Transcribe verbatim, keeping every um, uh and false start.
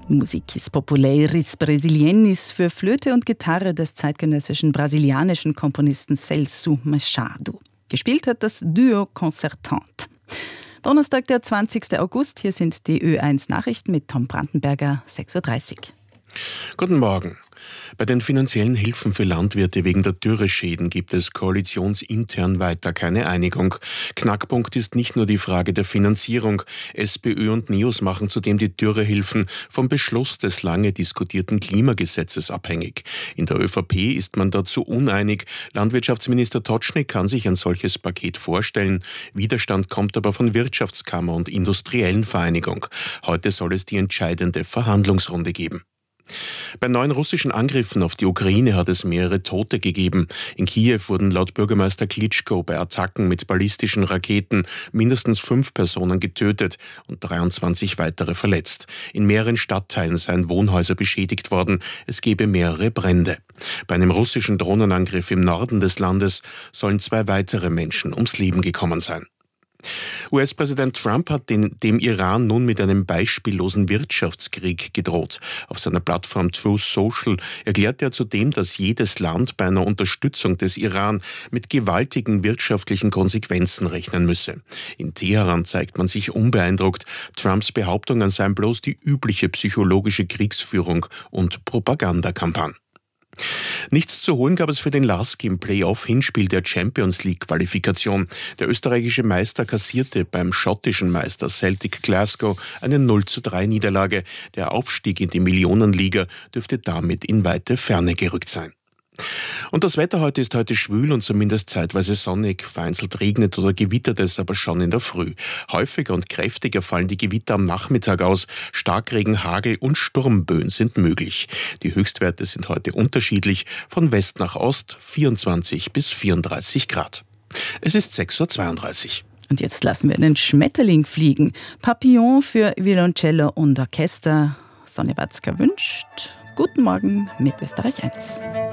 Musicis Popularis Brasiliensis für Flöte und Gitarre des zeitgenössischen brasilianischen Komponisten Celso Machado. Gespielt hat das Duo Concertante. Donnerstag, der zwanzigsten August. Hier sind die Ö eins Nachrichten mit Tom Brandenberger, sechs Uhr dreißig. Guten Morgen. Bei den finanziellen Hilfen für Landwirte wegen der Dürreschäden gibt es koalitionsintern weiter keine Einigung. Knackpunkt ist nicht nur die Frage der Finanzierung. SPÖ und NEOS machen zudem die Dürrehilfen vom Beschluss des lange diskutierten Klimagesetzes abhängig. In der ÖVP ist man dazu uneinig. Landwirtschaftsminister Totschnig kann sich ein solches Paket vorstellen. Widerstand kommt aber von Wirtschaftskammer und Industriellen Vereinigung. Heute soll es die entscheidende Verhandlungsrunde geben. Bei neuen russischen Angriffen auf die Ukraine hat es mehrere Tote gegeben. In Kiew wurden laut Bürgermeister Klitschko bei Attacken mit ballistischen Raketen mindestens fünf Personen getötet und dreiundzwanzig weitere verletzt. In mehreren Stadtteilen seien Wohnhäuser beschädigt worden. Es gebe mehrere Brände. Bei einem russischen Drohnenangriff im Norden des Landes sollen zwei weitere Menschen ums Leben gekommen sein. U S-Präsident Trump hat den, dem Iran nun mit einem beispiellosen Wirtschaftskrieg gedroht. Auf seiner Plattform Truth Social erklärt er zudem, dass jedes Land bei einer Unterstützung des Iran mit gewaltigen wirtschaftlichen Konsequenzen rechnen müsse. In Teheran zeigt man sich unbeeindruckt. Trumps Behauptungen seien bloß die übliche psychologische Kriegsführung und Propagandakampagne. Nichts zu holen gab es für den Lask im Playoff-Hinspiel der Champions League-Qualifikation. Der österreichische Meister kassierte beim schottischen Meister Celtic Glasgow eine null zu drei Niederlage. Der Aufstieg in die Millionenliga dürfte damit in weite Ferne gerückt sein. Und das Wetter heute ist heute schwül und zumindest zeitweise sonnig. Vereinzelt regnet oder gewittert es aber schon in der Früh. Häufiger und kräftiger fallen die Gewitter am Nachmittag aus. Starkregen, Hagel und Sturmböen sind möglich. Die Höchstwerte sind heute unterschiedlich. Von West nach Ost vierundzwanzig bis vierunddreißig Grad. Es ist sechs Uhr zweiunddreißig. Und jetzt lassen wir einen Schmetterling fliegen. Papillon für Violoncello und Orchester. Sonja Watzka wünscht Guten Morgen mit Österreich eins.